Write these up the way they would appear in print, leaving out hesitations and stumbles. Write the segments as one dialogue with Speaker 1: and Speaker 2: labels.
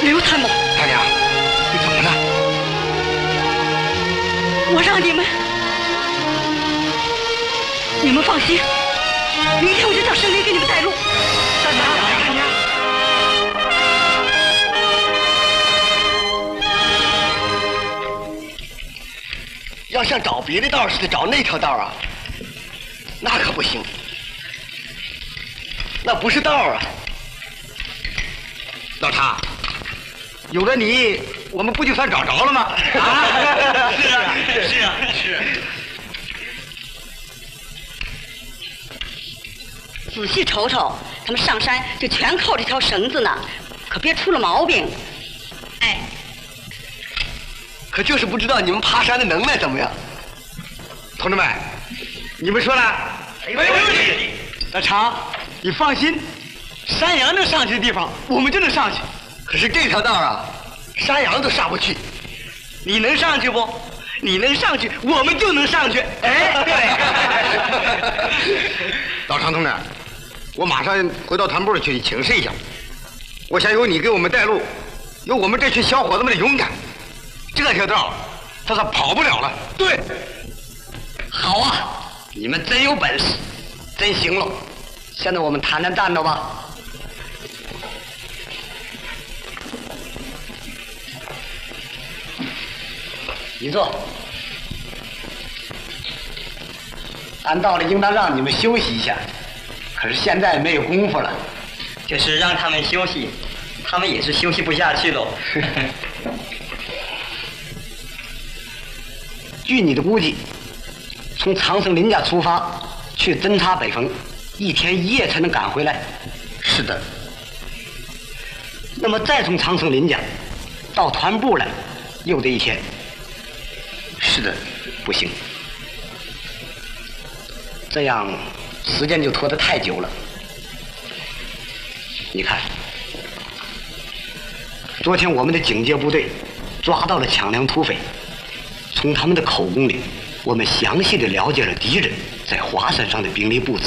Speaker 1: 刘参谋，
Speaker 2: 大娘，你怎么了？
Speaker 1: 我让你们放心，明天我就叫申林给你们带路。
Speaker 2: 大娘，要像找别的道似的找那条道啊，那可不行，那不是道啊。
Speaker 3: 老常，有了你，我们不就算找着了吗？啊，
Speaker 2: 是啊，是啊，是啊。
Speaker 1: 仔细瞅瞅，他们上山就全靠这条绳子呢，可别出了毛病。哎，
Speaker 2: 可就是不知道你们爬山的能耐怎么样。
Speaker 3: 同志们，你们说呢？
Speaker 2: 没问题。
Speaker 3: 老常，你放心，山羊能上去的地方，我们就能上去。
Speaker 2: 可是这条道啊，山羊都上不去。
Speaker 3: 你能上去不？你能上去，我们就能上去。哎，对。老常同志，我马上回到团部去请示一下。我想有你给我们带路，有我们这群小伙子们的勇敢，这条道他是跑不了了。
Speaker 2: 对，好啊，你们真有本事，真行了。现在我们谈谈战斗吧。你坐。按道理应当让你们休息一下，可是现在没有功夫了。
Speaker 4: 就是让他们休息，他们也是休息不下去喽。
Speaker 2: 据你的估计，从长生林家出发去侦察北峰，1天1夜才能赶回来。是的。那么再从长生林家到团部来，又得1天。是的，不行。这样时间就拖得太久了。你看，昨天我们的警戒部队抓到了抢粮土匪，从他们的口供里，我们详细的了解了敌人在华山上的兵力布置。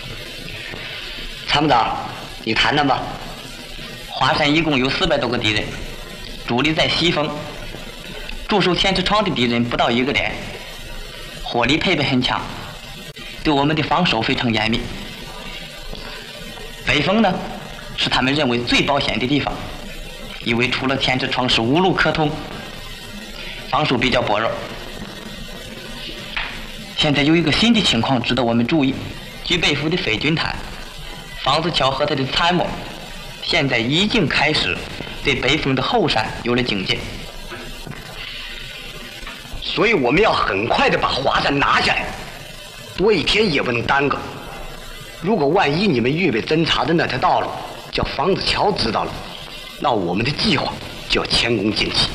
Speaker 2: 参谋长，你谈谈吧。
Speaker 4: 华山一共有400多个敌人，主力在西峰，驻守天池窗的敌人不到1个连，火力配备很强，对我们的防守非常严密。北峰呢，是他们认为最保险的地方，因为除了天池窗是无路可通，防守比较薄弱。现在有一个新的情况值得我们注意，据北府的匪军谈，房子桥和他的参谋现在已经开始对北峰的后山有了警戒，
Speaker 2: 所以我们要很快的把华山拿下来，多1天也不能耽搁。如果万一你们预备侦察的那条道路叫房子桥知道了，那我们的计划就要前功尽弃。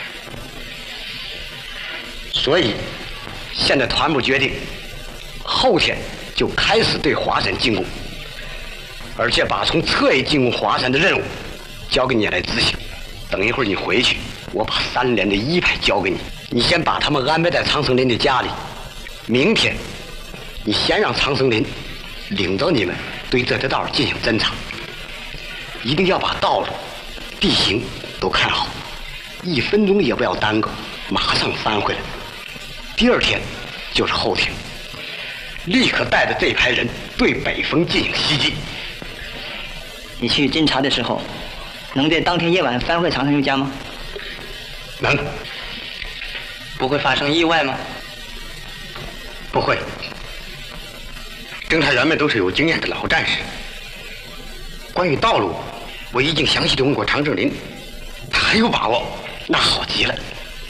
Speaker 2: 所以现在团部决定，后天就开始对华山进攻，而且把从侧翼进攻华山的任务交给你来执行。等一会儿你回去，我把3连的1排交给你，你先把他们安排在长生林的家里。明天你先让长生林领着你们对这条道进行侦查，一定要把道路、地形都看好，1分钟也不要耽搁，马上翻回来。第2天就是后天，立刻带着这排人对北峰进行袭击。
Speaker 4: 你去侦查的时候，能在当天夜晚翻回长生林家吗？
Speaker 2: 能。
Speaker 4: 不会发生意外吗？
Speaker 2: 不会。侦查员们都是有经验的老战士。关于道路，我已经详细的问过常胜林，他很有把握。那好极了。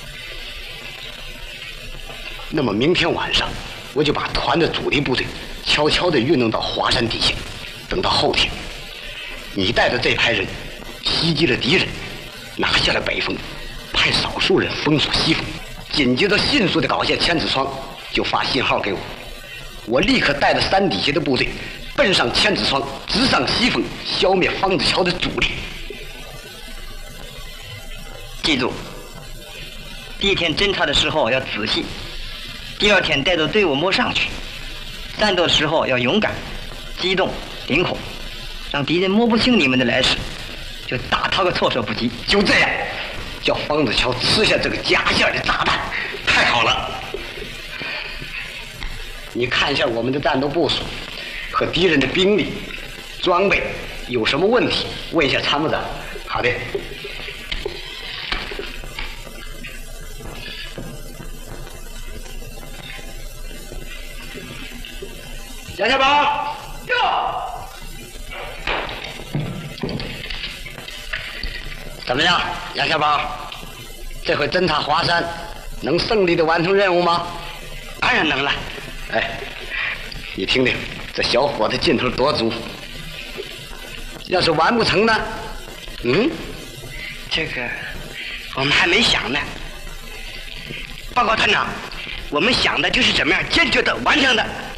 Speaker 2: 那么明天晚上，我就把团的主力部队悄悄地运动到华山底下，等到后天，你带着这排人袭击了敌人，拿下了北峰，派少数人封锁西峰，紧接着迅速地搞下千子窗，就发信号给我，我立刻带着山底下的部队奔上千子窗，直上西峰，消灭方子桥的主力。
Speaker 4: 记住，第1天侦察的时候要仔细，第2天带着队伍摸上去，战斗的时候要勇敢、机动、灵活，让敌人摸不清你们的来势， 就打他个措手不及。
Speaker 2: 就这样，叫方子乔吃下这个假馅的炸弹。
Speaker 3: 太好了！
Speaker 2: 你看一下我们的战斗部署和敌人的兵力、装备有什么问题？问一下参谋长。好的。杨小宝，怎么样，杨小宝？这回侦察华山，能胜利的完成任务吗？
Speaker 3: 当然能了。
Speaker 2: 哎，你听听，这小伙子劲头多足。要是完不成呢？
Speaker 3: 这个我们还没想呢。报告团长，我们想的就是怎么样坚决的完成的。